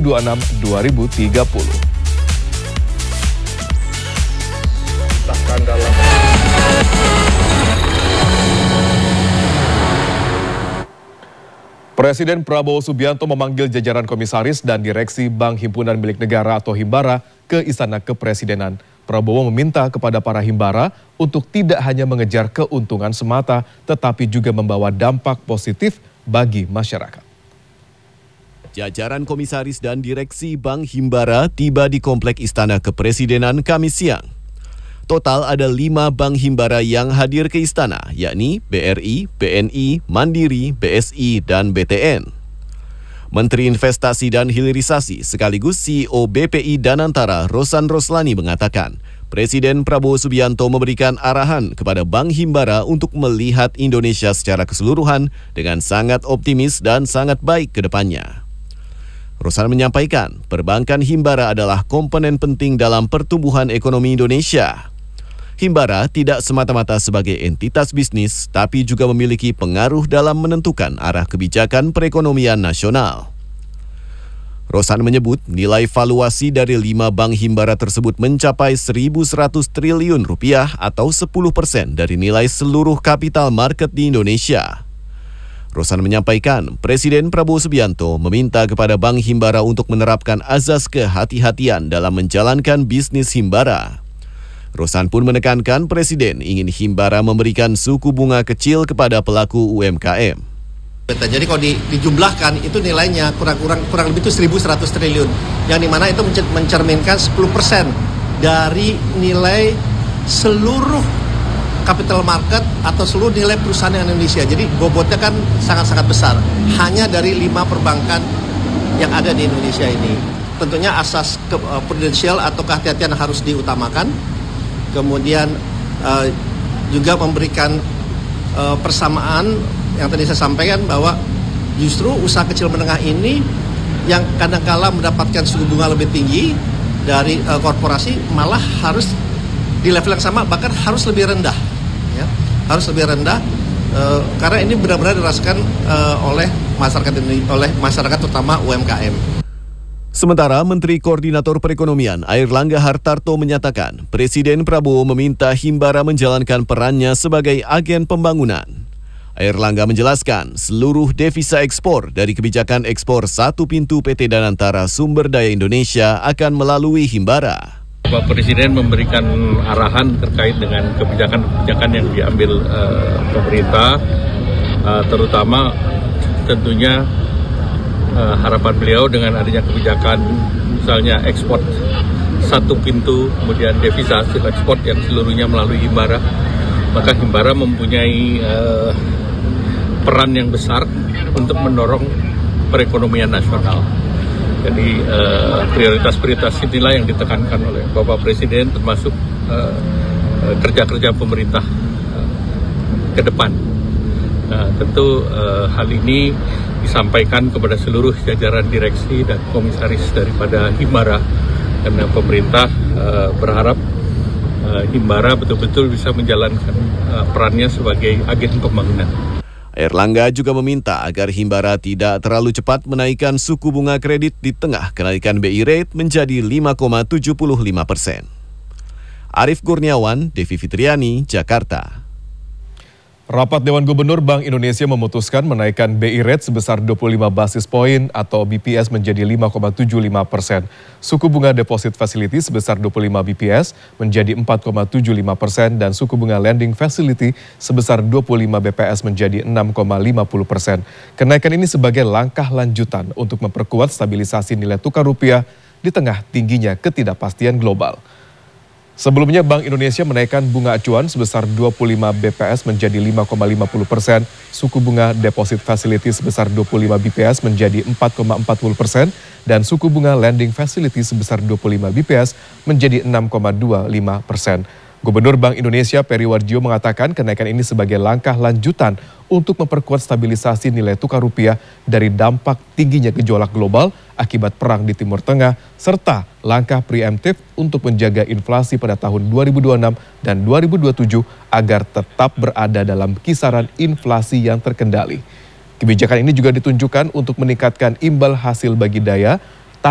2026-2030. Presiden Prabowo Subianto memanggil jajaran komisaris dan direksi Bank Himpunan Milik Negara atau Himbara ke Istana Kepresidenan. Prabowo meminta kepada para Himbara untuk tidak hanya mengejar keuntungan semata, tetapi juga membawa dampak positif bagi masyarakat. Jajaran komisaris dan direksi Bank Himbara tiba di Komplek Istana Kepresidenan Kamis siang. Total ada 5 bank Himbara yang hadir ke istana, yakni BRI, BNI, Mandiri, BSI, dan BTN. Menteri Investasi dan Hilirisasi sekaligus CEO BPI Danantara Rosan Roslani mengatakan, Presiden Prabowo Subianto memberikan arahan kepada Bank Himbara untuk melihat Indonesia secara keseluruhan dengan sangat optimis dan sangat baik ke depannya. Rosan menyampaikan, perbankan Himbara adalah komponen penting dalam pertumbuhan ekonomi Indonesia. Himbara tidak semata-mata sebagai entitas bisnis, tapi juga memiliki pengaruh dalam menentukan arah kebijakan perekonomian nasional. Rosan menyebut nilai valuasi dari 5 bank Himbara tersebut mencapai 1.100 triliun rupiah atau 10% dari nilai seluruh kapital market di Indonesia. Rosan menyampaikan, Presiden Prabowo Subianto meminta kepada Bank Himbara untuk menerapkan azas kehati-hatian dalam menjalankan bisnis Himbara. Rosan pun menekankan Presiden ingin Himbara memberikan suku bunga kecil kepada pelaku UMKM. Jadi kalau dijumlahkan itu nilainya kurang lebih itu 1.100 triliun, yang dimana itu mencerminkan 10% dari nilai seluruh capital market atau seluruh nilai perusahaan yang Indonesia. Jadi bobotnya kan sangat-sangat besar, hanya dari 5 perbankan yang ada di Indonesia ini. Tentunya asas prudensial atau kehati-hatian harus diutamakan. Kemudian juga memberikan persamaan yang tadi saya sampaikan bahwa justru usaha kecil menengah ini yang kadang-kala mendapatkan suku bunga lebih tinggi dari korporasi malah harus di level yang sama, bahkan harus lebih rendah, ya, harus lebih rendah karena ini benar-benar dirasakan oleh masyarakat terutama UMKM. Sementara Menteri Koordinator Perekonomian Airlangga Hartarto menyatakan Presiden Prabowo meminta Himbara menjalankan perannya sebagai agen pembangunan. Airlangga menjelaskan seluruh devisa ekspor dari kebijakan ekspor satu pintu PT Danantara Sumber Daya Indonesia akan melalui Himbara. Bapak Presiden memberikan arahan terkait dengan kebijakan-kebijakan yang diambil pemerintah, terutama tentunya harapan beliau dengan adanya kebijakan misalnya ekspor satu pintu, kemudian devisa hasil ekspor yang seluruhnya melalui Himbara, maka Himbara mempunyai peran yang besar untuk mendorong perekonomian nasional. Jadi prioritas-prioritas inilah yang ditekankan oleh Bapak Presiden, termasuk kerja-kerja pemerintah ke depan. Nah, tentu hal ini disampaikan kepada seluruh jajaran direksi dan komisaris daripada Himbara, karena pemerintah berharap Himbara betul-betul bisa menjalankan perannya sebagai agen pembangunan. Airlangga juga meminta agar Himbara tidak terlalu cepat menaikkan suku bunga kredit di tengah kenaikan BI rate menjadi 5,75%. Arief Kurniawan, Devi Fitriani, Jakarta. Rapat Dewan Gubernur Bank Indonesia memutuskan menaikkan BI rate sebesar 25 basis poin atau BPS menjadi 5,75%. Suku bunga deposit facility sebesar 25 BPS menjadi 4,75% dan suku bunga lending facility sebesar 25 BPS menjadi 6,50%. Kenaikan ini sebagai langkah lanjutan untuk memperkuat stabilisasi nilai tukar rupiah di tengah tingginya ketidakpastian global. Sebelumnya Bank Indonesia menaikkan bunga acuan sebesar 25 BPS menjadi 5,50%, suku bunga deposit facility sebesar 25 BPS menjadi 4,40%, dan suku bunga lending facility sebesar 25 BPS menjadi 6,25%. Gubernur Bank Indonesia Peri Warjio mengatakan kenaikan ini sebagai langkah lanjutan untuk memperkuat stabilisasi nilai tukar rupiah dari dampak tingginya gejolak global akibat perang di Timur Tengah, serta langkah preemptif untuk menjaga inflasi pada tahun 2026 dan 2027 agar tetap berada dalam kisaran inflasi yang terkendali. Kebijakan ini juga ditunjukkan untuk meningkatkan imbal hasil bagi daya